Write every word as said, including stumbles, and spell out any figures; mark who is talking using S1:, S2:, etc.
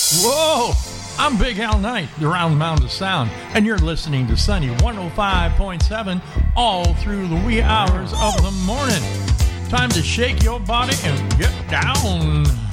S1: Whoa! I'm Big Al Knight, the Round Mound of Sound, and you're listening to Sunny one oh five point seven all through the wee hours of the morning. Time to shake your body and get down.